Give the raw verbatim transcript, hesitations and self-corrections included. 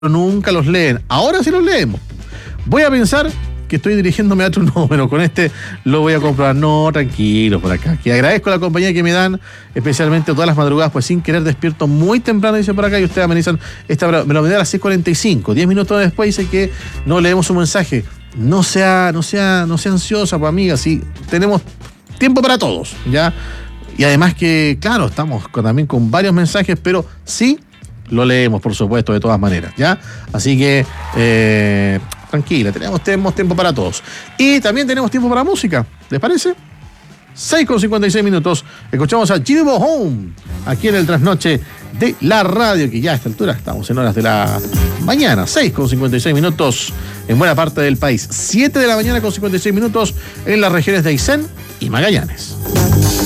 nunca los leen. Ahora sí los leemos. Voy a pensar que estoy dirigiéndome a otro número. Con este lo voy a comprobar. No, tranquilo por acá. Que agradezco la compañía que me dan, especialmente todas las madrugadas, pues sin querer despierto muy temprano, dice por acá, y ustedes amenizan esta, me lo me da a las seis cuarenta y cinco. diez minutos después dice que no leemos un mensaje. No sea, no sea, no sea ansiosa, pues amiga, sí, tenemos tiempo para todos, ¿ya? Y además que, claro, estamos con, también con varios mensajes, pero sí lo leemos, por supuesto, de todas maneras, ¿ya? Así que, eh, tranquila, tenemos, tenemos tiempo para todos. Y también tenemos tiempo para música, ¿les parece? seis con cincuenta y seis minutos, escuchamos a Jimbo Home, aquí en el trasnoche de la radio, que ya a esta altura estamos en horas de la mañana, seis con cincuenta y seis minutos en buena parte del país, siete de la mañana con cincuenta y seis minutos en las regiones de Aysén y Magallanes.